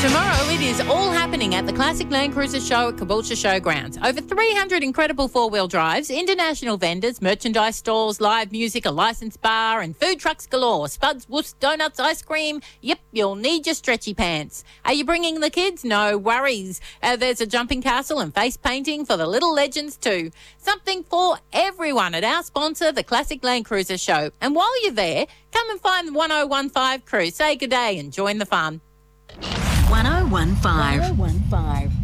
Tomorrow it is all happening at the Classic Land Cruiser Show at Caboolture Showgrounds. Over 300 incredible four-wheel drives, international vendors, merchandise stalls, live music, a licensed bar and food trucks galore. Spuds, woofs, donuts, ice cream. Yep, you'll need your stretchy pants. Are you bringing the kids? No worries. There's a jumping castle and face painting for the little legends too. Something for everyone at our sponsor, the Classic Land Cruiser Show. And while you're there, come and find the 1015 crew. Say good day and join the fun. 1015.